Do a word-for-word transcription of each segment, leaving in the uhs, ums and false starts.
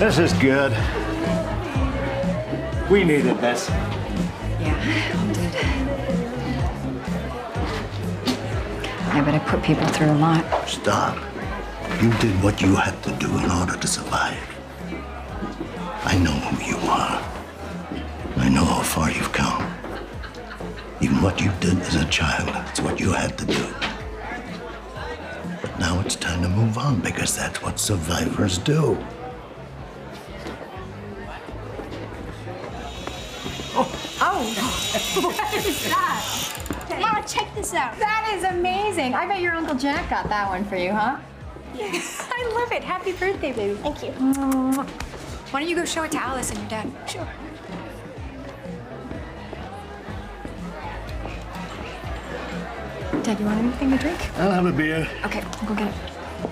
This is good. We needed this. Yeah, we did. Yeah, but I put people through a lot. Stop. You did what you had to do in order to survive. I know who you are. I know how far you've come. Even what you did as a child, it's what you had to do. But now it's time to move on because that's what survivors do. Oh, what is that? Mama, check this out. That is amazing. I bet your Uncle Jack got that one for you, huh? Yeah. I love it. Happy birthday, baby. Thank you. Aww. Why don't you go show it to Alice and your dad? Sure. Dad, you want anything to drink? I'll have a beer. Okay, I'll go get it.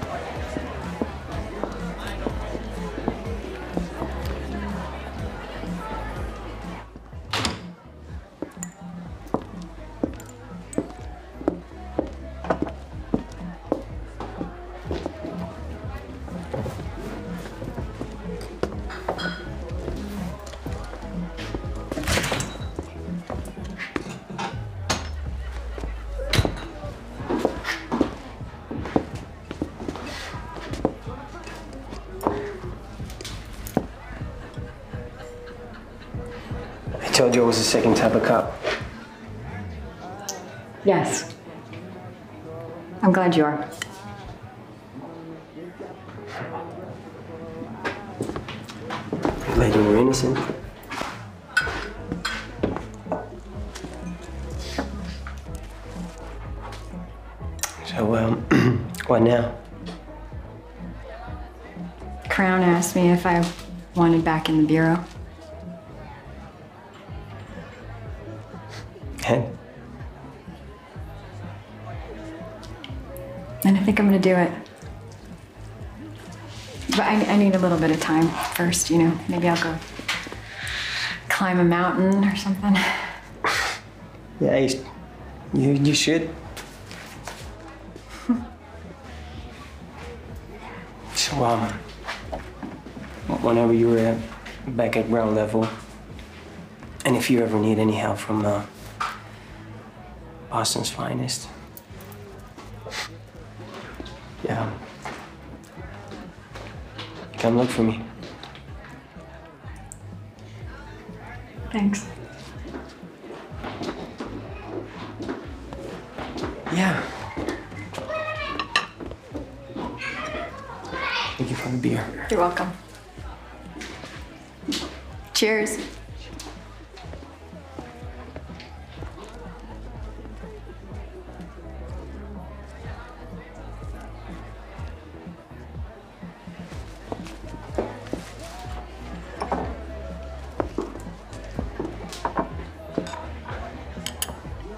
I told you I was the second type of cop. Yes. I'm glad you are. Like you were innocent. So, um, what now? Crown asked me if I wanted back in the bureau. And? And I think I'm gonna do it. But I, I need a little bit of time first, you know. Maybe I'll go climb a mountain or something. Yeah, you, you, you should. So, um, whenever you're at, back at ground level, and if you ever need any help from uh, Boston's finest, yeah, come look for me. Thanks. Yeah. Thank you for the beer. You're welcome. Cheers.